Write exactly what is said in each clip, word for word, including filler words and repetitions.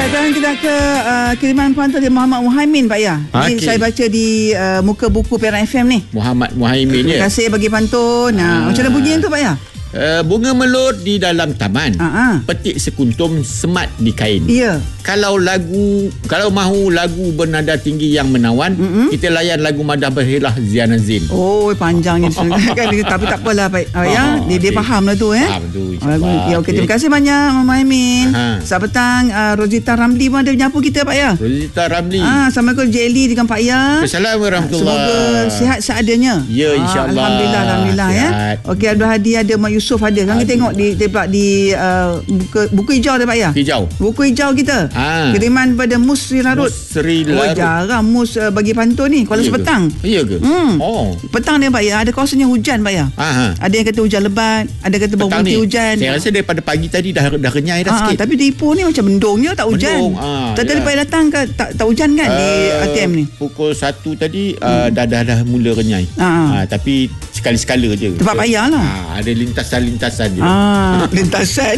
Baik, sekarang kita ke uh, kiriman pantau dari Muhammad Muhaimin, Pak Ya. Ini Okay. saya baca di uh, muka buku Perak F M ni. Muhammad Muhaimin ya. Terima kasih bagi pantun. Nah, macam mana bunyi tu, Pak Ya? Uh, bunga melot di dalam taman. Ha-ha. Petik sekuntum semat di kain. Ya. Kalau lagu kalau mahu lagu bernada tinggi yang menawan, mm-hmm. kita layan lagu Madah Berhilah Ziana Zain. Oh, panjangnya kan, tapi tak apalah, Pak uh, ya. Dia, dia okay. faham lah tu eh. Faham tu, insyaAllah. Ya, okay. Terima kasih banyak Muhammad Muhaimin. Selamat petang uh, Rozita Ramli pun ada menyapu kita, Pak Ya. Rozita Ramli. Ah, Assalamualaikum Jelly dengan Pak Ya. Assalamualaikum warahmatullahi. Semoga sihat seadanya. Ya, insyaAllah. Ah, Alhamdulillah, Alhamdulillah ya. Okey, Abdul Hadi ada, Mak Yusof ada. Kan kita tengok di di, di uh, buku, buku hijau ada, Pak Ya. Hijau. Buku hijau kita. Ah. Kiriman pada Mus Sri Larut. Mus Sri Oh, Larut. jarang Mus uh, bagi pantun ni. Kalau Ya sepetang. ke? Ya ke? Hmm. Oh. Petang dia, Pak Ya. Ada kawasannya hujan, Pak Ya. Aha. Ada yang kata hujan lebat, ada kata baru berhenti hujan. Saya rasa daripada pagi tadi dah dah renyai dah Ah, sikit. tapi di Ipoh ni macam mendung je, tak hujan. Mendung, ah, Tadi ya. Pak Ya datang ke tak, tak hujan kan uh, di A T M ni? Pukul satu tadi uh, dah, dah dah mula renyai. Ah. Uh, tapi sekali-sekala je. Tempat payah lah. Uh, ada lintasan-lintasan je. Ah, lintasan.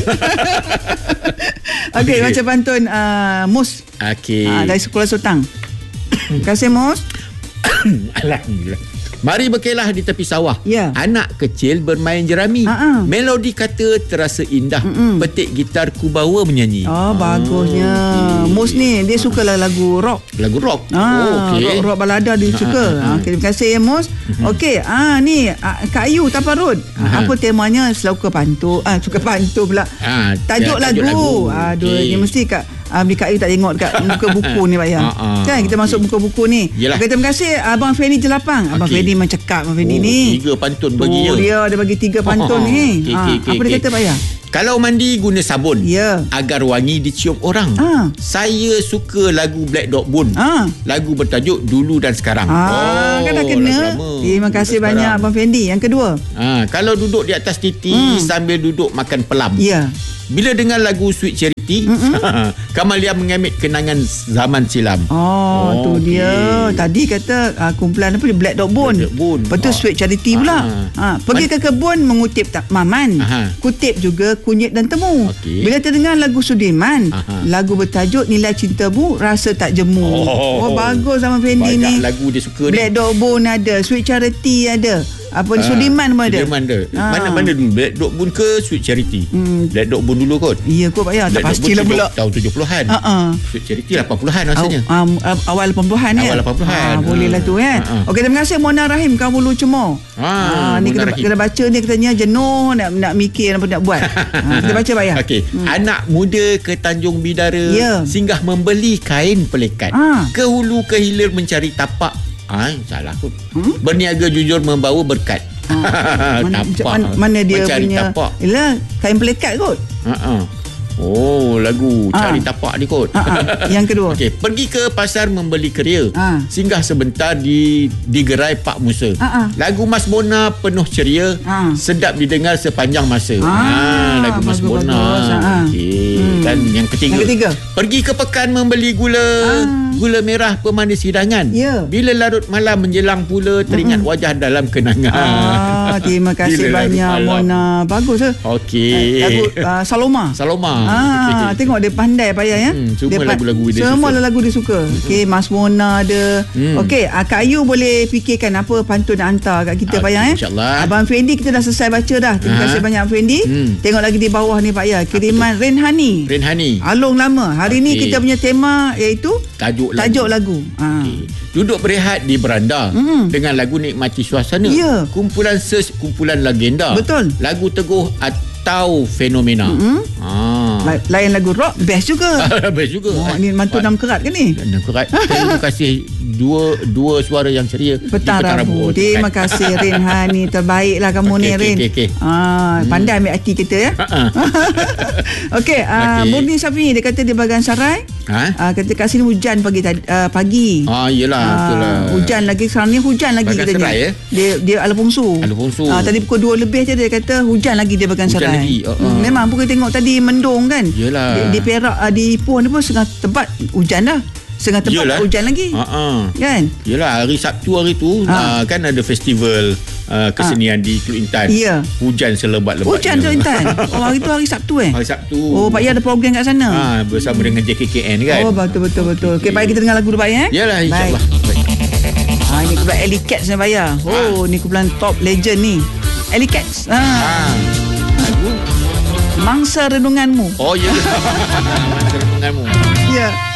Okey, Okey. macam pantun uh, Mus Okey. uh, dari Sekolah Sultan. Terima kasih, Mus. Alhamdulillah. Mari berkelah di tepi sawah. Ya. Anak kecil bermain jerami. Ha-ha. Melodi kata terasa indah. Mm-mm. Petik gitar ku bawa menyanyi. Oh, bagusnya. okey. Mus ni dia sukalah lagu rock. Lagu rock. Ah, oh, okey. rock, rock balada dia suka. Ah, okay, terima kasih ya, Mus. Okey, ah ni ah, Kak Ayu Taparut. Ah, Aha. apa temanya selaku pantun? Ah, suka pantun pula. Ah, Tajuk, ya, lagu. tajuk lagu. Aduh, Okey. ni mesti Kak ah, Kak Ayu tak tengok dekat muka buku ni, Pak Ya. Ah, ah, Kan kita masuk okey. muka buku ni. Yelah. Okey, terima kasih Abang Fendi Jelapang. Abang Okey. Fendi memang cekap, Abang Fendi Oh, ni. tiga pantun Tu bagi dia. dia ada bagi tiga pantun Oh, ni. okey, Ah, okey, apa okey, dia okey. kata, Pak Ya? Kalau mandi guna sabun. Ya. Agar wangi dicium orang. Ah. Saya suka lagu Black Dog Bone. Ah. Lagu bertajuk Dulu dan Sekarang. Ah, kan dah lagu kena. lama. Terima Dulu kasih dan banyak Sekarang. Abang Fendi. Yang kedua. Ah, kalau duduk di atas titi Hmm. sambil duduk makan pelam. Ya. Bila dengar lagu Sweet Charity, Kamalia mengamit kenangan zaman silam. Oh, Oh, tu okey. dia. Tadi kata uh, kumpulan apa dia, Black Dog Bone. Black Dog Bone. Betul, Ah. Sweet Charity pula. Ah. Ha, pergi ke kebun mengutip tak maman. Aha. Kutip juga kunyit dan temu. Okey. Bila terdengar lagu Sudirman, Aha. lagu bertajuk Nilai Cintamu Rasa Tak Jemu. Oh, Oh. bagus sama Fendi ni. Banyak lagu dia suka Black ni. Dog Bone ada, Sweet Charity ada. Apa ni, Ah, Sudirman pun ada. Sudirman ada. Ah. Mana mana dulu Black Dog Bone ke Sweet Charity? Hmm. Black Dog Bone dulu kot. Ya, kot Pak Ya. Tak Black Dog pastilah Bone pula. Tahun tujuh puluhan. Ha ah. Sweet Charity lapan puluhan rasanya. Aw, um, awal lapan puluhan ya. Awal lapan puluhan. Ah, bolehlah tu eh. Ha, ha. Okey, terima kasih Mona Rahim kamu lu cemor. Ah, ni Mona kita, Rahim. kita baca ni katanya jenuh nak nak mikir apa nak buat. ha, kita baca Pak Ya. Okey, hmm. anak muda ke Tanjung Bidara Ya. singgah membeli kain pelikat. Ah. Ke hulu ke hilir mencari tapak. Ai, salah kot. Hmm? Berniaga jujur membawa berkat. Ah, mana, tapak. mana, mana dia mencari punya tapak. Yalah, kain pelikat kot. Ha-ha. Oh, lagu Ah. cari tapak ni kot. Ha ah. Yang kedua. Okey, pergi ke pasar membeli keria. Ah. Singgah sebentar di di gerai Pak Musa. Ah, ah. Lagu Mas Bona penuh ceria, Ah. sedap didengar sepanjang masa. Ah, lagu Mas bagus, Bona. bagus. Ah, ah. Okey, Hmm. dan yang ketiga. Yang ketiga. Pergi ke pekan membeli gula, Ah. gula merah pemanis hidangan. Ya. Bila larut malam menjelang pula teringat Mm-mm. wajah dalam kenangan. Ah, terima kasih Bila larut banyak malam. Mona. Bagus eh. Okey. Lagu uh, Saloma. Saloma. Ah, Okey. tengok dia pandai Pak Ya ya. Hmm, semua Dia pa- lagu-lagu dia Semua suka. lagu dia suka. Okey, Mas Mona ada. Hmm. Okey, ah, Kak Ayu boleh fikirkan apa pantun nak hantar kat kita Pak Ya eh. InsyaAllah. Abang Fendi kita dah selesai baca dah. Terima Ha. kasih banyak Abang Fendi. Hmm. Tengok lagi di bawah ni Pak Ya. Kiriman Renhani. Renhani. Alung lama. Hari ni Okey. kita punya tema iaitu Tajuk lagu. tajuk lagu. Ha. Okey. Duduk berehat di beranda Mm-mm. dengan lagu nikmati suasana. Ya. Kumpulan search, kumpulan legenda. Betul. Lagu teguh atau fenomena. Mm-mm. Ah. La- Lain lagu rock best juga. Best juga. Oh, ni mantu enam kerat ke ni? Dan kerat. Terima kasih dua dua suara yang ceria di Petang Rabu. Terima kasih Renhani. Terbaiklah kamu Okey, ni okey, Rin. okey, okey. Ah, pandai ambil hati kita ya. Ha-ha. Okey, ah, Okey. Murni Syafi'i dia kata di Bagan Sarai, Ha? ah, kata kat sini hujan pagi tadi, ah, pagi. Ah, yelah, betul lah. Hujan lagi sekarang ni hujan lagi Bagan katanya. Serai, eh? Dia dia Alapungsu. Alapungsu. Ah, tadi pukul dua lebih je dia kata hujan lagi dia Bagan Hujan Sarai. lagi, oh, Hmm, oh. memang pukul tengok tadi mendung kan. Yelah. Di, di Perak ah, di Ipoh ni pun setengah tempat hujan dah. Setengah tempat Yelah. hujan lagi. Ha-ha. Kan? Yelah, hari Sabtu hari tu Ha. uh, kan ada festival uh, kesenian ha. di Teluk Intan. Ya. Hujan selebat-lebatnya. Hujan Teluk Intan. Oh, hari tu hari Sabtu eh? Hari Sabtu. Oh, Pak Ya ada program kat sana. Ha, bersama hmm. dengan J K K N kan. Oh, betul betul betul. Okey, baik kita dengar lagu dulu Pak Ya. Yalah, insya-Allah. Baik. Ha, ini kumpulan Alley Cats ni Pak Ya. Oh, ha. ni kumpulan top legend ni. Alley Cats. Ha. ha. Lagu Mangsa Renunganmu. Oh, ya. Mangsa Renunganmu. Ya.